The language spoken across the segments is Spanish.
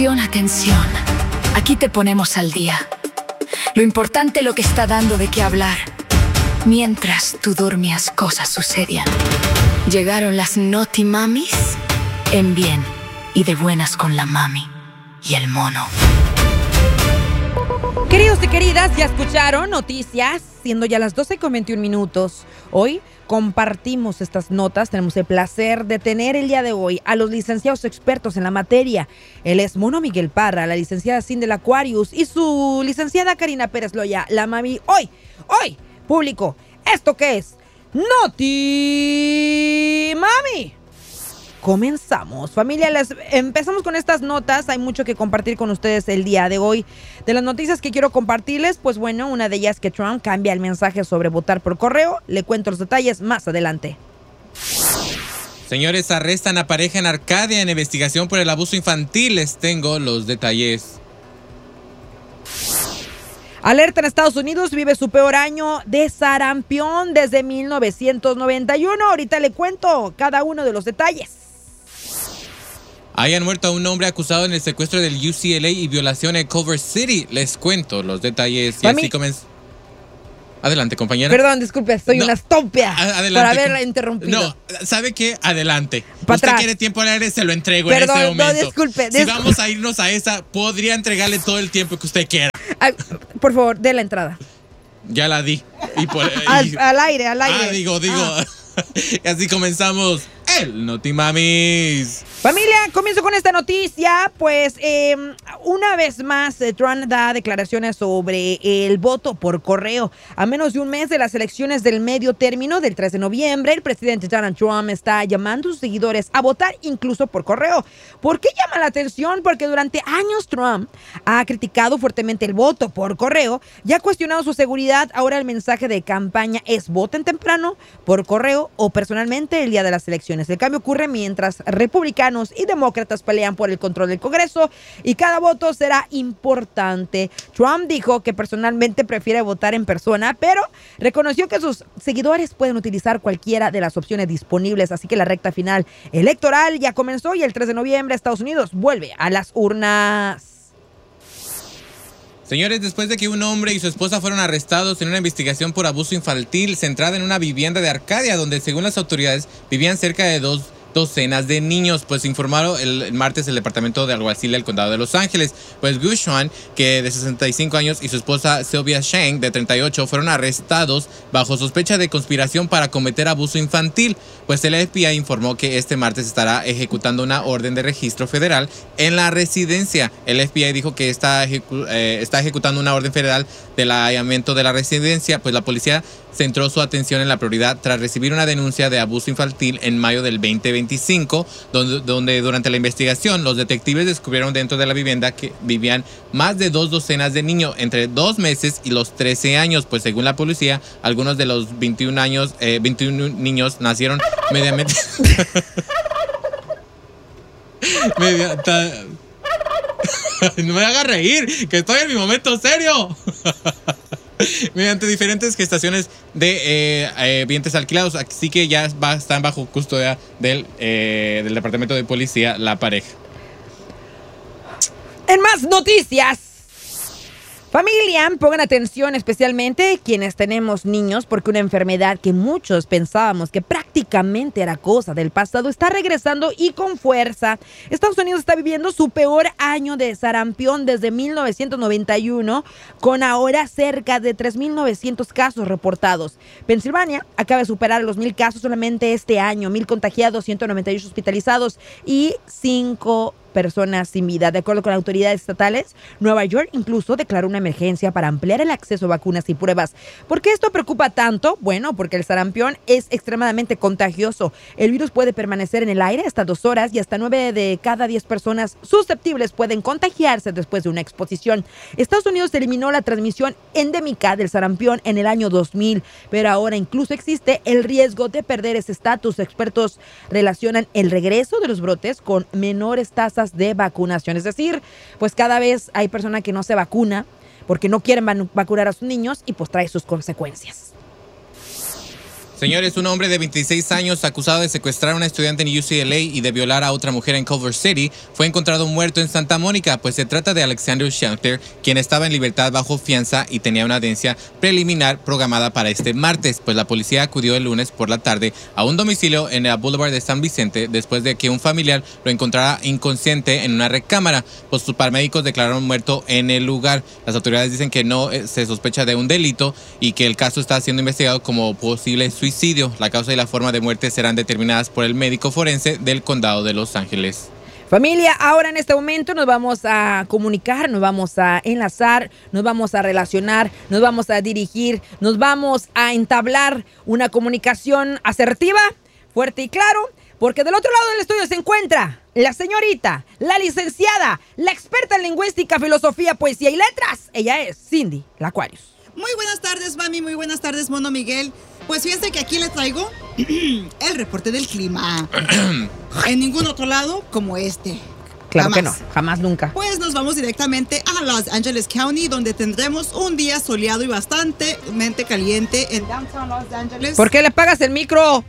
Atención, aquí te ponemos al día. Lo importante, lo que está dando de qué hablar. Mientras tú dormías, cosas sucedían. Llegaron las Naughty Mamis en bien y de buenas con la mami y el mono. Queridos y queridas, ya escucharon noticias, siendo ya las 12:21. Hoy compartimos estas notas. Tenemos el placer de tener el día de hoy a los licenciados expertos en la materia. Él es Mono Miguel Parra, la licenciada Sindel Aquarius y su licenciada Karina Pérez Loya, la mami. Hoy, público, ¿esto qué es? Naughty Mami. Comenzamos, familia, empezamos con estas notas. Hay mucho que compartir con ustedes el día de hoy. De las noticias que quiero compartirles, pues bueno, una de ellas que Trump cambia el mensaje sobre votar por correo. Le cuento los detalles más adelante. Señores, arrestan a pareja en Arcadia en investigación por el abuso infantil. Les tengo los detalles. Alerta en Estados Unidos, vive su peor año de sarampión desde 1991. Ahorita le cuento cada uno de los detalles. Hayan muerto a un hombre acusado en el secuestro del UCLA y violación en Culver City. Les cuento los detalles. Y así comienza. Adelante, compañera. Perdón, disculpe, soy una estúpida por haberla interrumpido. No, ¿sabe qué? Adelante. Pa' Usted atrás. quiere tiempo al aire, se lo entrego. Perdón, en este momento. no, disculpe. Si vamos a irnos a esa, podría entregarle todo el tiempo que usted quiera. Ay, por favor, dé la entrada. Ya la di. Al aire. Digo. Y así comenzamos el Naughty Mamis. Familia, comienzo con esta noticia. Pues una vez más Trump da declaraciones sobre el voto por correo. A menos de un mes de las elecciones del medio término del 3 de noviembre, el presidente Donald Trump está llamando a sus seguidores a votar incluso por correo. ¿Por qué llama la atención? Porque durante años Trump ha criticado fuertemente el voto por correo y ha cuestionado su seguridad. Ahora el mensaje de campaña es: voten temprano, por correo o personalmente el día de las elecciones. El cambio ocurre mientras republicanos y demócratas pelean por el control del Congreso y cada voto será importante. Trump dijo que personalmente prefiere votar en persona, pero reconoció que sus seguidores pueden utilizar cualquiera de las opciones disponibles. Así que la recta final electoral ya comenzó y el 3 de noviembre Estados Unidos vuelve a las urnas. Señores, después de que un hombre y su esposa fueron arrestados en una investigación por abuso infantil centrada en una vivienda de Arcadia, donde según las autoridades vivían cerca de 2 docenas de niños, pues informaron el martes el departamento de alguacil del condado de Los Ángeles. Pues Gus Xuan, que de 65 años, y su esposa Sylvia Sheng, de 38, fueron arrestados bajo sospecha de conspiración para cometer abuso infantil. Pues el FBI informó que este martes estará ejecutando una orden de registro federal en la residencia. El FBI dijo que está ejecutando una orden federal del allanamiento de la residencia, pues la policía centró su atención en la prioridad tras recibir una denuncia de abuso infantil en mayo del 2025, donde durante la investigación los detectives descubrieron dentro de la vivienda que vivían más de 2 docenas de niños entre 2 meses y los 13 años. Pues según la policía, algunos de los 21 niños nacieron mediamente... No me haga reír, que estoy en mi momento serio. Mediante diferentes gestaciones de vientres alquilados. Así que ya están bajo custodia del departamento de policía la pareja. En más noticias, familia, pongan atención especialmente quienes tenemos niños, porque una enfermedad que muchos pensábamos que prácticamente era cosa del pasado está regresando y con fuerza. Estados Unidos está viviendo su peor año de sarampión desde 1991, con ahora cerca de 3.900 casos reportados. Pensilvania acaba de superar los 1,000 casos solamente este año, 1,000 contagiados, 198 hospitalizados y 5 personas sin vida. De acuerdo con autoridades estatales, Nueva York incluso declaró una emergencia para ampliar el acceso a vacunas y pruebas. ¿Por qué esto preocupa tanto? Bueno, porque el sarampión es extremadamente contagioso. El virus puede permanecer en el aire hasta 2 horas y hasta 9 de cada 10 personas susceptibles pueden contagiarse después de una exposición. Estados Unidos eliminó la transmisión endémica del sarampión en el año 2000, pero ahora incluso existe el riesgo de perder ese estatus. Expertos relacionan el regreso de los brotes con menores tasas de vacunación. Es decir, pues cada vez hay personas que no se vacuna porque no quieren vacunar a sus niños y pues trae sus consecuencias. Señores, un hombre de 26 años acusado de secuestrar a una estudiante en UCLA y de violar a otra mujer en Culver City fue encontrado muerto en Santa Mónica, pues se trata de Alexander Shelter, quien estaba en libertad bajo fianza y tenía una audiencia preliminar programada para este martes, pues la policía acudió el lunes por la tarde a un domicilio en el Boulevard de San Vicente después de que un familiar lo encontrara inconsciente en una recámara, pues sus paramédicos declararon muerto en el lugar. Las autoridades dicen que no se sospecha de un delito y que el caso está siendo investigado como posible suicidio. La causa y la forma de muerte serán determinadas por el médico forense del condado de Los Ángeles. Familia, ahora en este momento nos vamos a comunicar, nos vamos a enlazar, nos vamos a relacionar, nos vamos a dirigir, nos vamos a entablar una comunicación asertiva, fuerte y claro, porque del otro lado del estudio se encuentra la señorita, la licenciada, la experta en lingüística, filosofía, poesía y letras. Ella es Cindy, la Aquarius. Muy buenas tardes, mami. Muy buenas tardes, mono Miguel. Pues fíjense que aquí le traigo el reporte del clima. En ningún otro lado como este. Claro jamás. que no, jamás nunca. Pues nos vamos directamente a Los Angeles County, donde tendremos un día soleado y bastante caliente en Downtown Los Angeles. ¿Por qué le pagas el micro?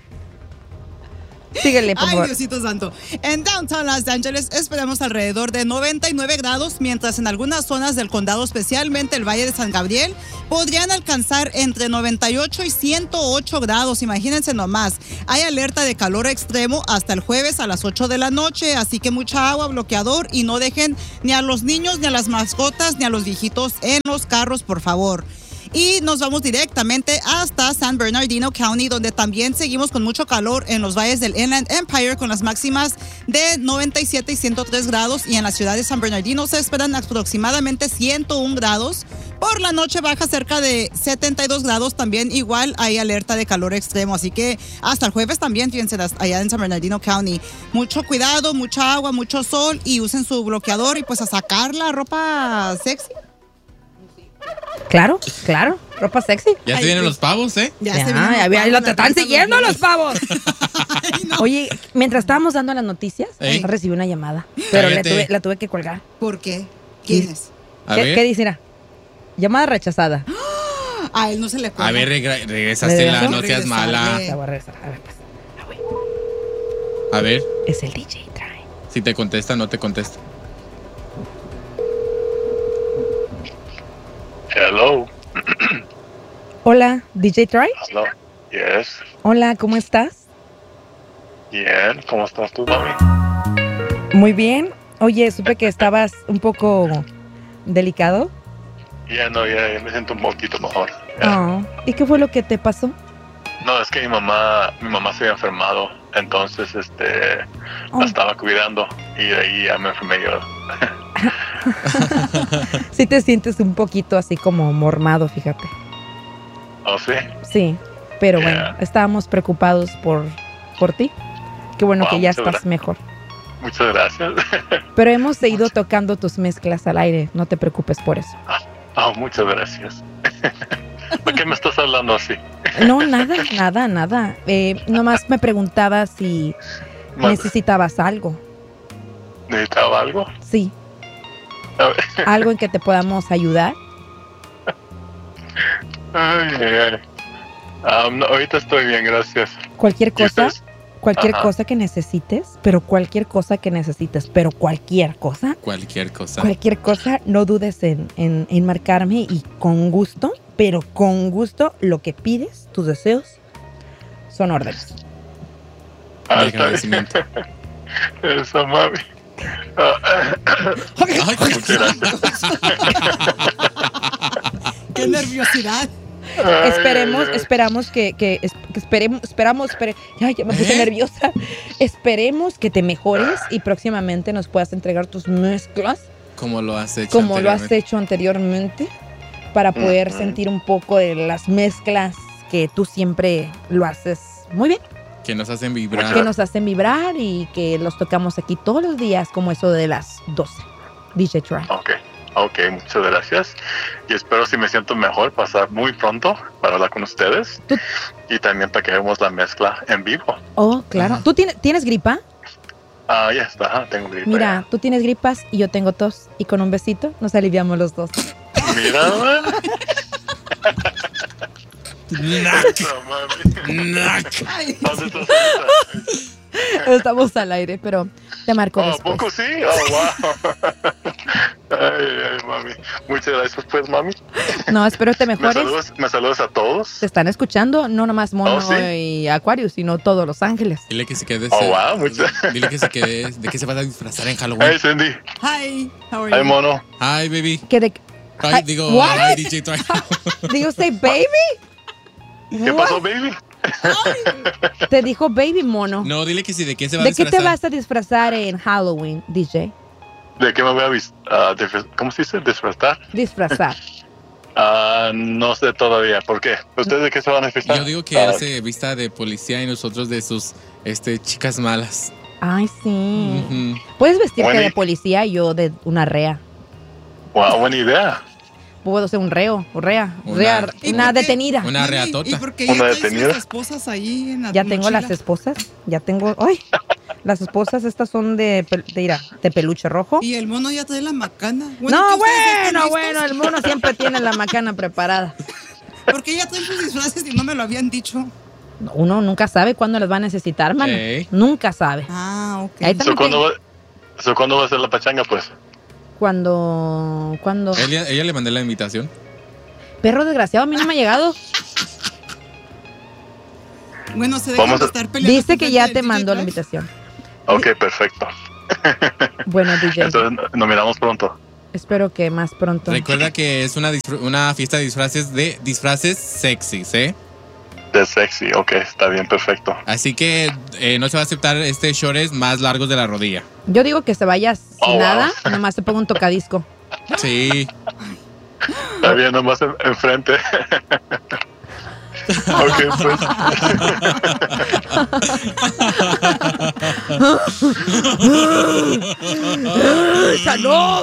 Síguele, por Ay, favor. Diosito santo. En Downtown Los Angeles esperamos alrededor de 99 grados, mientras en algunas zonas del condado, especialmente el Valle de San Gabriel, podrían alcanzar entre 98 y 108 grados. Imagínense nomás. Hay alerta de calor extremo hasta el jueves a las 8 de la noche, así que mucha agua, bloqueador y no dejen ni a los niños, ni a las mascotas, ni a los viejitos en los carros, por favor. Y nos vamos directamente hasta San Bernardino County, donde también seguimos con mucho calor en los valles del Inland Empire, con las máximas de 97 y 103 grados. Y en la ciudad de San Bernardino se esperan aproximadamente 101 grados. Por la noche baja cerca de 72 grados. También igual hay alerta de calor extremo. Así que hasta el jueves también, fíjense, allá en San Bernardino County. Mucho cuidado, mucha agua, mucho sol y usen su bloqueador y pues a sacar la ropa sexy. Claro, claro, ropa sexy. Ya se vienen los pavos, ¿eh? Ya se vienen los Ya pavos, lo la te están fiesta siguiendo de los pavos. Ay, no. Oye, mientras estábamos dando las noticias, Ey. recibí una llamada, pero Cállate. la tuve que colgar. ¿Por qué? ¿Quién es? A ¿Qué ver, dice? Mira, llamada rechazada. A él no se le cuelga. a ver, regresásela, ¿Regresó? no seas mala. La voy a regresar. A ver, pues. Ah, güey. A ver, Es el DJ Trae. si te contesta, no te contesta. Hello. Hola, DJ Trae. Hello. Yes. Hola, ¿cómo estás? Bien. ¿Cómo estás tú, mami? Muy bien. Oye, supe que estabas un poco delicado. Ya me siento un poquito mejor. Ya. Oh, ¿y qué fue lo que te pasó? No, es que mi mamá se había enfermado, entonces Oh. la estaba cuidando y de ahí ya me enfermé yo. Sí te sientes un poquito así como mormado, fíjate. ¿Oh, sí? Sí, pero Yeah. bueno, estábamos preocupados por ti. Qué bueno que Wow, ya muchas estás gracias. mejor. Muchas gracias. Pero hemos seguido tocando tus mezclas al aire, no te preocupes por eso. Muchas gracias. ¿Por qué me estás hablando así? No, nada. Nomás me preguntaba si necesitabas algo. ¿Necesitaba algo? Sí, A ver. algo en que te podamos ayudar. Ay. No, ahorita estoy bien, gracias. Cualquier ¿Y cosa, ustedes? cualquier Ajá. cosa que necesites, cualquier cosa, cualquier cosa, no dudes en marcarme y con gusto, lo que pides, tus deseos, son órdenes. De Está agradecimiento. bien. Eso, mami. Ay, Muchas gracias. ¡Qué nerviosidad! Esperamos que ya me puse nerviosa. Esperemos que te mejores y próximamente nos puedas entregar tus mezclas como lo has hecho como lo has anteriormente. hecho anteriormente para poder Ujú. sentir un poco de las mezclas que tú siempre lo haces muy bien, Que nos hacen vibrar. que nos hacen vibrar y que los tocamos aquí todos los días como eso de las 12. DJ Try. Ok, muchas gracias. Y espero, si me siento mejor, pasar muy pronto para hablar con ustedes. Tú- Y también para que hagamos la mezcla en vivo. Oh, claro. Ajá. ¿Tú tienes gripa? Ya está, tengo gripa. Mira, tú tienes gripas y yo tengo tos y con un besito nos aliviamos los dos. ya. Mira, Nac. No, mami. Nac. Ay, ¿Dónde estás ahorita? Estamos al aire, pero te marco ¿A después. poco sí? Oh, wow. Ay, mami. Muchas gracias, pues, mami. No, espero te mejores. Me saludas a todos. Te están escuchando, no nomás Mono Oh, ¿sí? y Aquarius, sino todos Los Ángeles. Dile que se quede. Oh, wow, muchas. Dile que se quede. ¿De qué se va a disfrazar en Halloween? Hey, Cindy. hi, how are Hi, you? mono. Hi, baby. ¿Qué de Ay, Hi- digo, what? hi, DJ Try. Do you say baby? ¿Qué What? pasó, baby? Te dijo baby mono. No, dile que sí, ¿de qué se va a ¿De qué disfrazar? te vas a disfrazar en Halloween, DJ? ¿De qué me voy a ¿cómo se dice? ¿Disfrazar? Disfrazar. No sé todavía. ¿Por qué? ¿Ustedes de qué se van a disfrazar? Yo digo que él se vista de policía y nosotros de sus chicas malas. Ay, sí. Ujú. Puedes vestirte Bueno, de y- policía y yo de una rea. Wow, buena idea. Puedo ser un reo, rea, Una- ¿Y una por qué? detenida. Una Mami, reatota. ¿Y por qué Una ya traes detenida. las esposas ahí en la Ya tengo mochila? las esposas, ya tengo, ¡ay! Las esposas estas son de peluche rojo. Y el mono ya trae la macana. No, ¿que ustedes ya están bueno, listos? el mono siempre tiene la macana preparada. ¿Por qué ya traen sus disfraces y no me lo habían dicho? Uno nunca sabe cuándo las va a necesitar, mano. Ey. Nunca sabe. Ah, ok. Ahí también ¿Cuándo va a ser la pachanga, pues? cuando Ella le mandé la invitación. perro desgraciado, a mí no me ha llegado. Bueno, se dejan Vamos de a- estar peleando. Dice que ya enfrente te del mandó DJ la Trash. invitación. Ok, perfecto. Bueno, DJ, Entonces nos miramos pronto. espero que más pronto. Recuerda que es una fiesta de disfraces sexys, ¿eh? De sexy, ok, está bien, perfecto. Así que no se va a aceptar shorts más largos de la rodilla. Yo digo que se vaya sin Oh, wow. nada, nomás se ponga un tocadisco. Sí. Está bien, nomás enfrente. Ok, pues. ¡Salud!